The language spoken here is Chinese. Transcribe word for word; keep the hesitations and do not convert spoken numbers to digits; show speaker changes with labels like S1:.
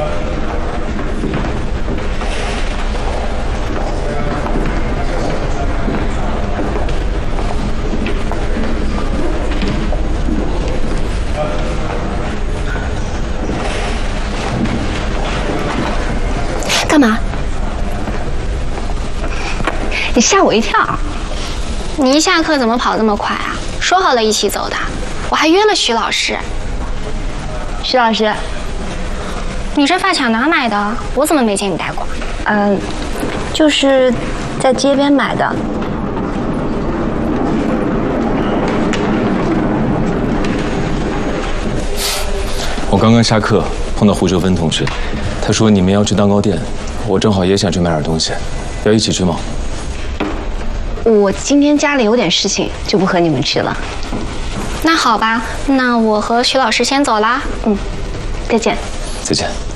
S1: 干嘛？你吓我一跳！
S2: 你一下课怎么跑这么快啊？说好了一起走的，我还约了徐老师。
S1: 徐老师，
S2: 你这发卡哪买的？我怎么没见你带过？
S1: 嗯、呃，就是在街边买的。
S3: 我刚刚下课碰到胡哲芬同学，他说你们要去蛋糕店，我正好也想去买点东西，要一起去吗？
S1: 我今天家里有点事情，就不和你们去了。
S2: 那好吧，那我和徐老师先走啦。
S1: 嗯，再见。
S3: 再见。